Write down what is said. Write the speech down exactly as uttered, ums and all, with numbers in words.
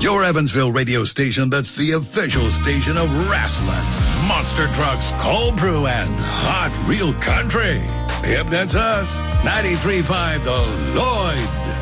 Your Evansville radio station that's the official station of wrestling, monster trucks, cold brew, and hot real country. Yep, that's us. ninety-three point five The Lloyd.